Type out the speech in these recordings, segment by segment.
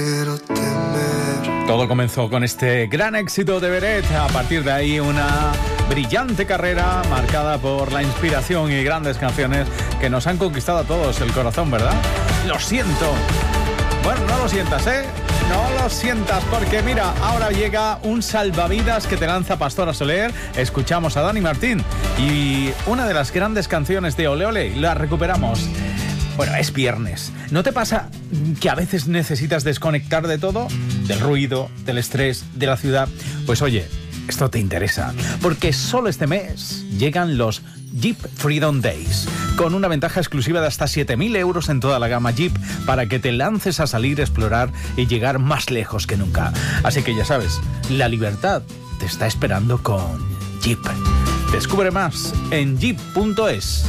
Todo comenzó con este gran éxito de Beret. A partir de ahí, una brillante carrera marcada por la inspiración y grandes canciones que nos han conquistado a todos el corazón, ¿verdad? Lo siento. Bueno, no lo sientas, ¿eh? No lo sientas, porque mira, ahora llega un salvavidas que te lanza Pastora Soler. Escuchamos a Dani Martín y una de las grandes canciones de Ole Ole, la recuperamos. Bueno, es viernes. ¿No te pasa que a veces necesitas desconectar de todo? Del ruido, del estrés, de la ciudad. Pues oye, esto te interesa, porque solo este mes llegan los Jeep Freedom Days, con una ventaja exclusiva de hasta 7.000 euros en toda la gama Jeep, para que te lances a salir, explorar y llegar más lejos que nunca. Así que ya sabes, la libertad te está esperando con Jeep. Descubre más en jeep.es.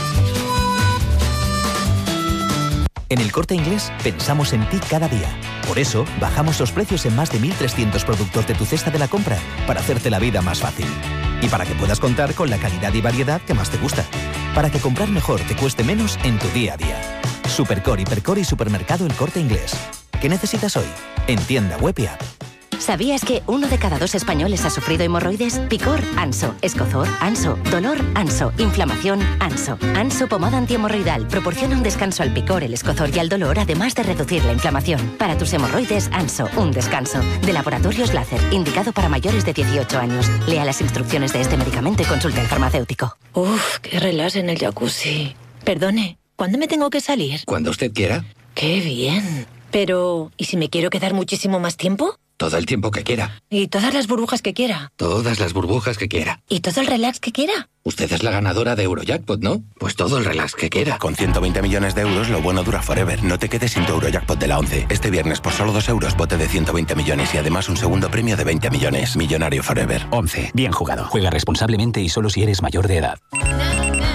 En El Corte Inglés pensamos en ti cada día. Por eso, bajamos los precios en más de 1.300 productos de tu cesta de la compra para hacerte la vida más fácil. Y para que puedas contar con la calidad y variedad que más te gusta. Para que comprar mejor te cueste menos en tu día a día. Supercore, Hipercore y Supermercado El Corte Inglés. ¿Qué necesitas hoy? En tienda web y app. ¿Sabías que 1 de cada 2 españoles ha sufrido hemorroides? Picor, Anso. Escozor, Anso. Dolor, Anso. Inflamación, Anso. Anso pomada antihemorroidal proporciona un descanso al picor, el escozor y al dolor, además de reducir la inflamación. Para tus hemorroides, Anso, un descanso. De Laboratorios Láser, indicado para mayores de 18 años. Lea las instrucciones de este medicamento y consulte al farmacéutico. Uf, qué relax en el jacuzzi. Perdone, ¿cuándo me tengo que salir? Cuando usted quiera. Qué bien. Pero, ¿y si me quiero quedar muchísimo más tiempo? Todo el tiempo que quiera. ¿Y todas las burbujas que quiera? Todas las burbujas que quiera. ¿Y todo el relax que quiera? Usted es la ganadora de Eurojackpot, ¿no? Pues todo el relax que quiera. Con 120 millones de euros, lo bueno dura forever. No te quedes sin tu Eurojackpot de la 11. Este viernes, por solo 2 euros, bote de 120 millones y además un segundo premio de 20 millones. Millonario forever. 11. Bien jugado. Juega responsablemente y solo si eres mayor de edad.